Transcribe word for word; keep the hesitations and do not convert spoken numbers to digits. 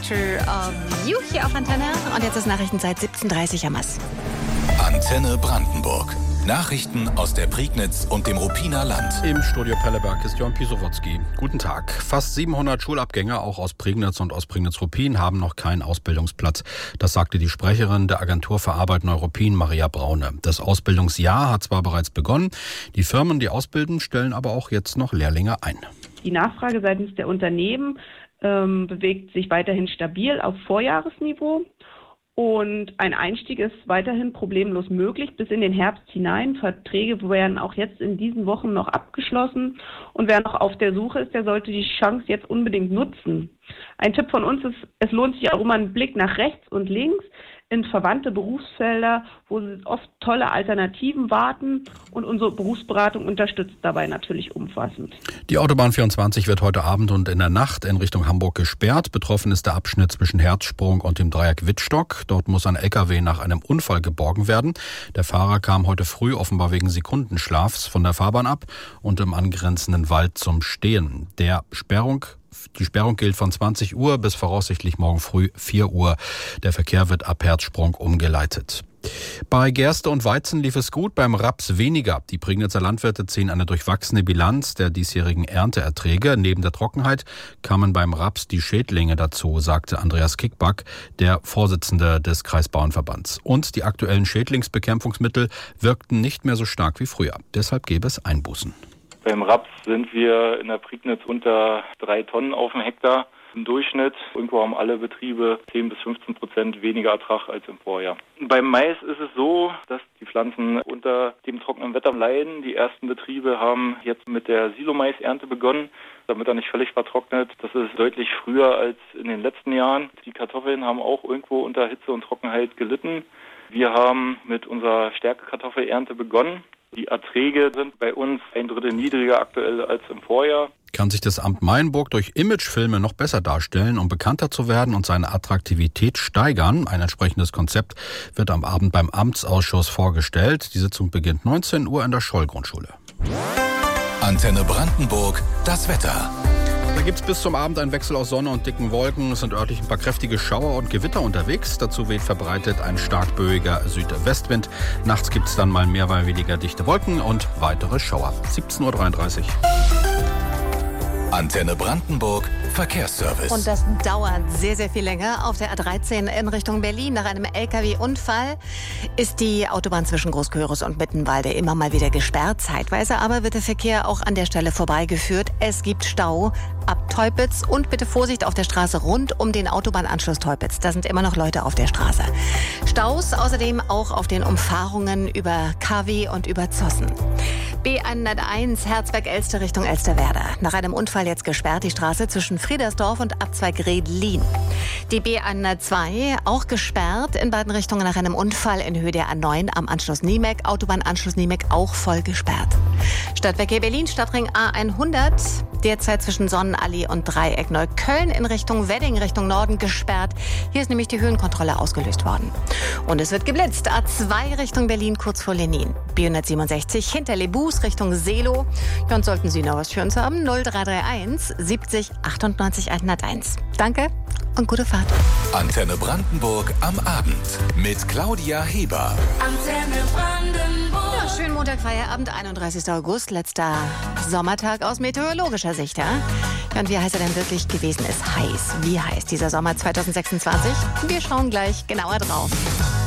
Picture of You hier auf Antenne. Und jetzt ist Nachrichtenzeit siebzehn Uhr dreißig am Mass. Antenne Brandenburg. Nachrichten aus der Prignitz und dem Ruppiner Land. Im Studio Pelleberg ist Jörn Pisowotzki. Guten Tag. Fast siebenhundert Schulabgänger, auch aus Prignitz und aus Prignitz-Ruppin, haben noch keinen Ausbildungsplatz. Das sagte die Sprecherin der Agentur für Arbeit Neuruppin, Maria Braune. Das Ausbildungsjahr hat zwar bereits begonnen, die Firmen, die ausbilden, stellen aber auch jetzt noch Lehrlinge ein. Die Nachfrage seitens der Unternehmen ähm, bewegt sich weiterhin stabil auf Vorjahresniveau. Und ein Einstieg ist weiterhin problemlos möglich bis in den Herbst hinein. Verträge werden auch jetzt in diesen Wochen noch abgeschlossen. Und wer noch auf der Suche ist, der sollte die Chance jetzt unbedingt nutzen. Ein Tipp von uns ist, es lohnt sich auch immer ein Blick nach rechts und links in verwandte Berufsfelder, wo oft tolle Alternativen warten. Und unsere Berufsberatung unterstützt dabei natürlich umfassend. Die Autobahn vierundzwanzig wird heute Abend und in der Nacht in Richtung Hamburg gesperrt. Betroffen ist der Abschnitt zwischen Herzsprung und dem Dreieck Wittstock. Dort muss ein L K W nach einem Unfall geborgen werden. Der Fahrer kam heute früh offenbar wegen Sekundenschlafs von der Fahrbahn ab und im angrenzenden Wald zum Stehen. Der Sperrung Die Sperrung gilt von zwanzig Uhr bis voraussichtlich morgen früh vier Uhr. Der Verkehr wird ab Herzsprung umgeleitet. Bei Gerste und Weizen lief es gut, beim Raps weniger. Die Prignitzer Landwirte ziehen eine durchwachsene Bilanz der diesjährigen Ernteerträge. Neben der Trockenheit kamen beim Raps die Schädlinge dazu, sagte Andreas Kickback, der Vorsitzende des Kreisbauernverbands. Und die aktuellen Schädlingsbekämpfungsmittel wirkten nicht mehr so stark wie früher. Deshalb gäbe es Einbußen. Beim Raps sind wir in der Prignitz unter drei Tonnen auf dem Hektar im Durchschnitt. Irgendwo haben alle Betriebe zehn bis fünfzehn Prozent weniger Ertrag als im Vorjahr. Beim Mais ist es so, dass die Pflanzen unter dem trockenen Wetter leiden. Die ersten Betriebe haben jetzt mit der Silomais-Ernte begonnen, damit er nicht völlig vertrocknet. Das ist deutlich früher als in den letzten Jahren. Die Kartoffeln haben auch irgendwo unter Hitze und Trockenheit gelitten. Wir haben mit unserer Stärkekartoffelernte begonnen. Die Erträge sind bei uns ein Drittel niedriger aktuell als im Vorjahr. Kann sich das Amt Meilenburg durch Imagefilme noch besser darstellen, um bekannter zu werden und seine Attraktivität steigern? Ein entsprechendes Konzept wird am Abend beim Amtsausschuss vorgestellt. Die Sitzung beginnt neunzehn Uhr in der Scholl-Grundschule. Antenne Brandenburg, das Wetter. Da gibt es bis zum Abend einen Wechsel aus Sonne und dicken Wolken. Es sind örtlich ein paar kräftige Schauer und Gewitter unterwegs. Dazu weht verbreitet ein stark böiger Südwestwind. Nachts gibt es dann mal mehr, weil weniger dichte Wolken und weitere Schauer. siebzehn Uhr dreiunddreißig. Antenne Brandenburg, Verkehrsservice. Und das dauert sehr, sehr viel länger. Auf der A dreizehn in Richtung Berlin nach einem L K W-Unfall ist die Autobahn zwischen Großkörus und Mittenwalde immer mal wieder gesperrt. Zeitweise aber wird der Verkehr auch an der Stelle vorbeigeführt. Es gibt Stau ab Teupitz und bitte Vorsicht auf der Straße rund um den Autobahnanschluss Teupitz. Da sind immer noch Leute auf der Straße. Staus außerdem auch auf den Umfahrungen über K W und über Zossen. B hunderteins Herzberg-Elster Richtung Elsterwerda. Nach einem Unfall jetzt gesperrt die Straße zwischen Friedersdorf und Abzweig Redlin. Die B hundertzwei auch gesperrt in beiden Richtungen nach einem Unfall in Höhe der A neun am Anschluss Niemek. Autobahnanschluss Niemek auch voll gesperrt. Stadtverkehr Berlin, Stadtring A hundert. Derzeit zwischen Sonnenallee und Dreieck Neukölln in Richtung Wedding, Richtung Norden gesperrt. Hier ist nämlich die Höhenkontrolle ausgelöst worden. Und es wird geblitzt. A zwei Richtung Berlin, kurz vor Lenin. B hundertsiebenundsechzig hinter Lebus Richtung Seelow. Ja, und sollten Sie noch was für uns haben, null drei drei eins siebzig achtundneunzig hunderteins. Danke und gute Fahrt. Antenne Brandenburg am Abend mit Claudia Heber. Antenne Brandenburg. Ja, schönen Montag, Feierabend, einunddreißigster August, letzter Sommertag aus meteorologischer Sicht. Ja? Ja, und wie heiß er denn wirklich gewesen ist? Heiß. Wie heiß dieser Sommer zwanzig sechsundzwanzig? Wir schauen gleich genauer drauf.